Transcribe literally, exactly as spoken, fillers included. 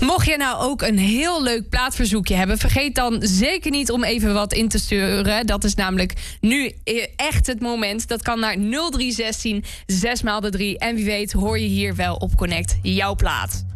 Mocht je nou ook een heel leuk plaatverzoekje hebben, vergeet dan zeker niet om even wat in te sturen. Dat is namelijk nu echt het moment. Dat kan naar nul drie zestien zes maal de drie. En wie weet hoor je hier wel op Connect jouw plaat.